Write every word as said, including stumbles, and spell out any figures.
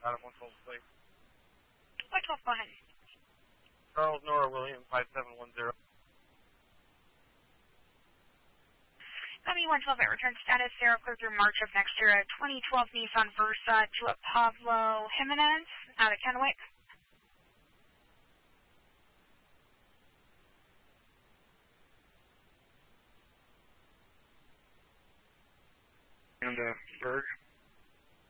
Adam one twelve, please. one twelve, go ahead. Charles Nora William, five seven one zero. Copy one twelve at return status, zero clear through March of next year, a twenty twelve Nissan Versa to a Pablo Jimenez out of Kennewick. And uh, Berg.